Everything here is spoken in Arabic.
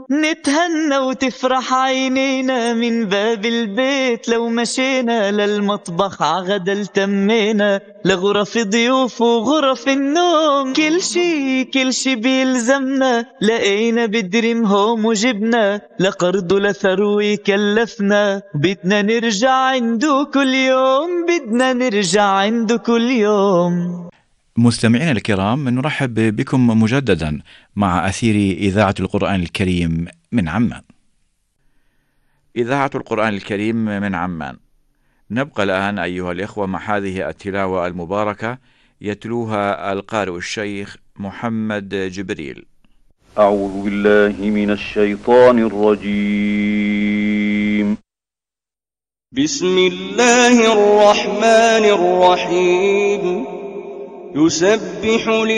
نتهنى وتفرح عينينا من باب البيت، لو مشينا للمطبخ عغدا التمينا، لغرف ضيوف وغرف النوم، كل شي بيلزمنا لقينا بدريم هوم وجبنا، لقرض لثروي كلفنا، بدنا نرجع عنده كل يوم، بدنا نرجع عنده كل يوم. مستمعينا الكرام، نرحب بكم مجددا مع أثير إذاعة القرآن الكريم من عمان. إذاعة القرآن الكريم من عمان. نبقى الآن أيها الإخوة مع هذه التلاوة المباركة يتلوها القارئ الشيخ محمد جبريل. أعوذ بالله من الشيطان الرجيم. بسم الله الرحمن الرحيم. يسبح